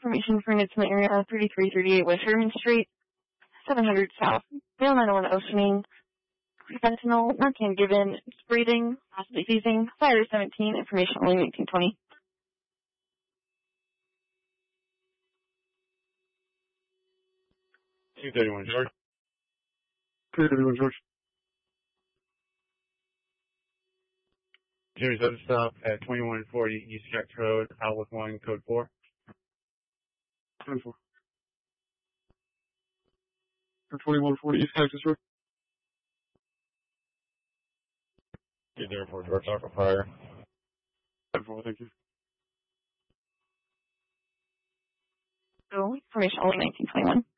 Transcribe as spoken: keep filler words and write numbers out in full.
information for an incident area thirty-three thirty-eight West Sherman Street, seven hundred South, Mail nine oh one Oceaning, fentanyl, Narcan given, it's breathing, possibly seizing, fire seventeen, information only nineteen twenty. two thirty-one, George. two thirty-one, George. Jimmy's other stop at twenty-one forty East Jack Road, Outlook one, code four. ten four. twenty-one forty East Texas Road. two thirty-four, George. Alpha Fire. ten four, thank you. So, information only nineteen twenty-one.